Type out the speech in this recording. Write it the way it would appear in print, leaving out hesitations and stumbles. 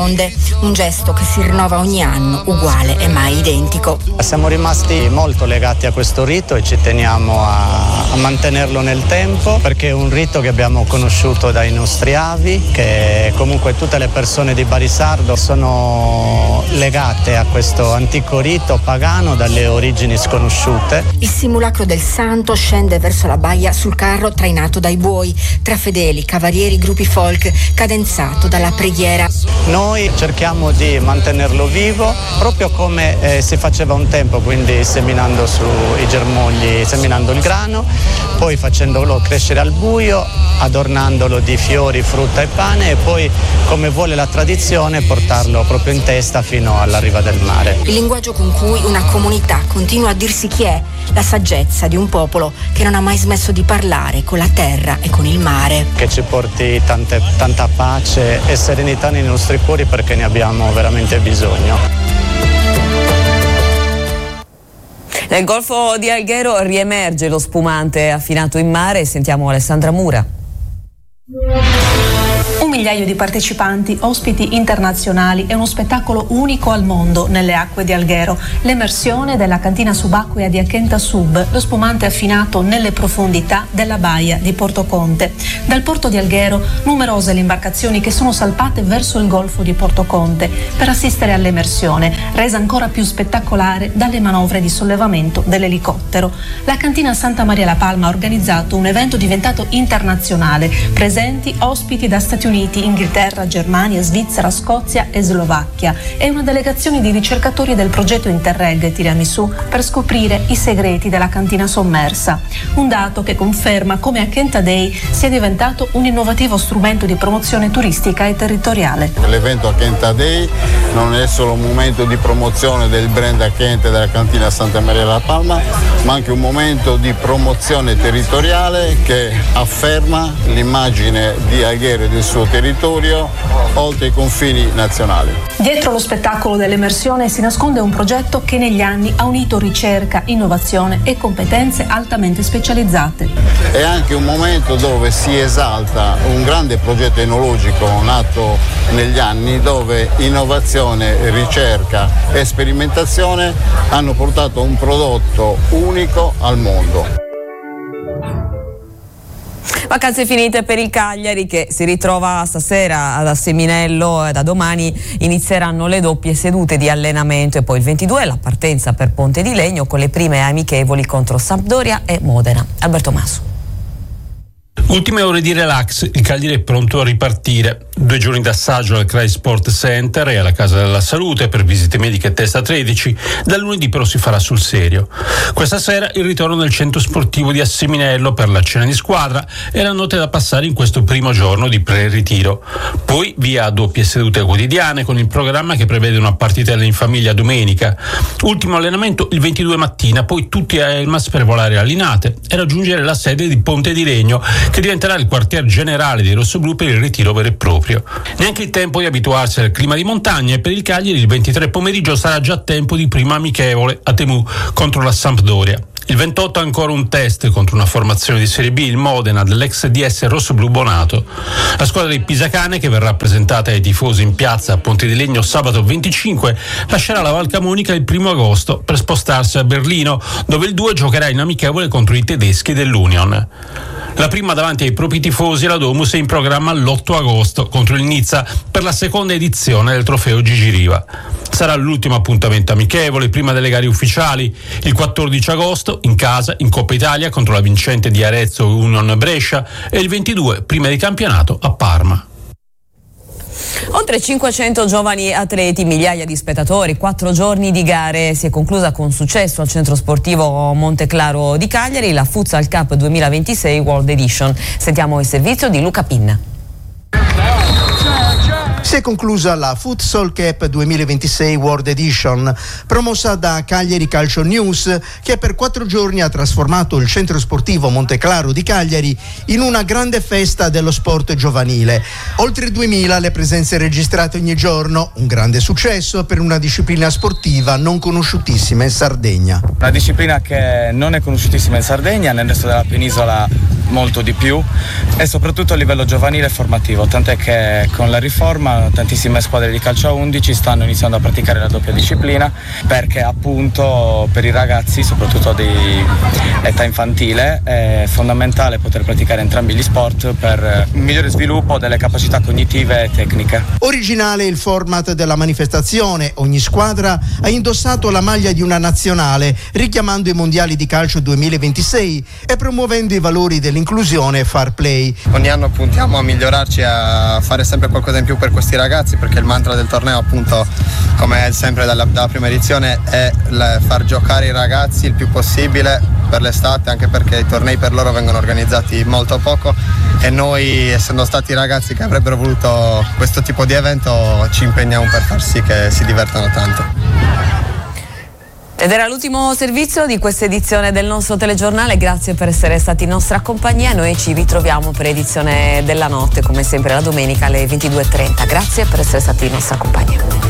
Un gesto che si rinnova ogni anno, uguale e mai identico. Siamo rimasti molto legati a questo rito e ci teniamo a mantenerlo nel tempo, perché è un rito che abbiamo conosciuto dai nostri avi, che comunque tutte le persone di Barisardo sono legate a questo antico rito pagano dalle origini sconosciute. Il simulacro del santo scende verso la baia sul carro trainato dai buoi, tra fedeli, cavalieri, gruppi folk, cadenzato dalla preghiera. Noi cerchiamo di mantenerlo vivo, proprio come si faceva un tempo, quindi seminando sui germogli, seminando il grano, poi facendolo crescere al buio, adornandolo di fiori, frutta e pane, e poi, come vuole la tradizione, portarlo proprio in testa fino alla riva del mare. Il linguaggio con cui una comunità continua a dirsi chi è, la saggezza di un popolo che non ha mai smesso di parlare con la terra e con il mare. Che ci porti tanta pace e serenità nei nostri cuori, perché ne abbiamo veramente bisogno. Nel Golfo di Alghero riemerge lo spumante affinato in mare. Sentiamo Alessandra Mura. 1 migliaio di partecipanti, ospiti internazionali e uno spettacolo unico al mondo nelle acque di Alghero. L'emersione della cantina subacquea di Akenta Sub, lo spumante affinato nelle profondità della baia di Portoconte. Dal porto di Alghero numerose le imbarcazioni che sono salpate verso il golfo di Portoconte per assistere all'emersione, resa ancora più spettacolare dalle manovre di sollevamento dell'elicottero. La cantina Santa Maria La Palma ha organizzato un evento diventato internazionale, presenti ospiti da Stati Uniti, Inghilterra, Germania, Svizzera, Scozia e Slovacchia, e una delegazione di ricercatori del progetto Interreg Tiramisù per scoprire i segreti della cantina sommersa. Un dato che conferma come Akenta Day sia diventato un innovativo strumento di promozione turistica e territoriale. L'evento Akenta Day non è solo un momento di promozione del brand Akenta e della cantina Santa Maria La Palma, ma anche un momento di promozione territoriale che afferma l'immagine di Alghero e del suo territorio oltre i confini nazionali. Dietro lo spettacolo dell'emersione si nasconde un progetto che negli anni ha unito ricerca, innovazione e competenze altamente specializzate. È anche un momento dove si esalta un grande progetto enologico nato negli anni, dove innovazione, ricerca e sperimentazione hanno portato un prodotto unico al mondo. Vacanze finite per il Cagliari, che si ritrova stasera ad Asseminello. Da domani inizieranno le doppie sedute di allenamento e poi il 22 la partenza per Ponte di Legno con le prime amichevoli contro Sampdoria e Modena. Alberto Masu. Ultime ore di relax, il Cagliari è pronto a ripartire. 2 giorni d'assaggio al CRAI Sport Center e alla Casa della Salute per visite mediche e test atletici. Da lunedì però si farà sul serio. Questa sera il ritorno nel centro sportivo di Asseminello per la cena di squadra e la notte da passare in questo primo giorno di pre-ritiro. Poi via a doppie sedute quotidiane con il programma che prevede una partitella in famiglia domenica. Ultimo allenamento il 22 mattina, poi tutti a Elmas per volare a Linate e raggiungere la sede di Ponte di Legno, che diventerà il quartier generale dei rossoblù per il ritiro vero e proprio. Neanche il tempo di abituarsi al clima di montagna, e per il Cagliari il 23 pomeriggio sarà già tempo di prima amichevole a Temu contro la Sampdoria. Il 28 ancora un test contro una formazione di Serie B, il Modena, dell'ex DS rossoblù Bonato. La squadra dei Pisacane, che verrà presentata ai tifosi in piazza a Ponte di Legno sabato 25, lascerà la Val Camonica il 1 agosto per spostarsi a Berlino, dove il 2 giocherà in amichevole contro i tedeschi dell'Union. La prima davanti ai propri tifosi, la Domus, è in programma l'8 agosto contro il Nizza per la seconda edizione del trofeo Gigi Riva. Sarà l'ultimo appuntamento amichevole prima delle gare ufficiali, il 14 agosto in casa in Coppa Italia contro la vincente di Arezzo Union Brescia e il 22 prima di campionato a Parma. Oltre 500 giovani atleti, migliaia di spettatori, 4 giorni di gare. Si è conclusa con successo al centro sportivo Monteclaro di Cagliari la Futsal Cup 2026 World Edition. Sentiamo il servizio di Luca Pinna. Si è conclusa la Futsal Cup 2026 World Edition, promossa da Cagliari Calcio News, che per 4 giorni ha trasformato il centro sportivo Monteclaro di Cagliari in una grande festa dello sport giovanile. Oltre 2000 le presenze registrate ogni giorno, un grande successo per una disciplina sportiva non conosciutissima in Sardegna. Una disciplina che non è conosciutissima in Sardegna, nel resto della penisola molto di più, e soprattutto a livello giovanile e formativo, tant'è che con la riforma tantissime squadre di calcio a 11 stanno iniziando a praticare la doppia disciplina, perché appunto per i ragazzi, soprattutto di età infantile, è fondamentale poter praticare entrambi gli sport per un migliore sviluppo delle capacità cognitive e tecniche. Originale il format della manifestazione, ogni squadra ha indossato la maglia di una nazionale, richiamando i mondiali di calcio 2026 e promuovendo i valori dell'inclusione e fair play. Ogni anno puntiamo a migliorarci, a fare sempre qualcosa in più per questi ragazzi, perché il mantra del torneo, appunto, come è sempre dalla prima edizione, è far giocare i ragazzi il più possibile per l'estate, anche perché i tornei per loro vengono organizzati molto poco e noi, essendo stati ragazzi che avrebbero voluto questo tipo di evento, ci impegniamo per far sì che si divertano tanto. Ed era l'ultimo servizio di questa edizione del nostro telegiornale. Grazie per essere stati in nostra compagnia. Noi ci ritroviamo per edizione della notte, come sempre la domenica alle 22:30. Grazie per essere stati in nostra compagnia.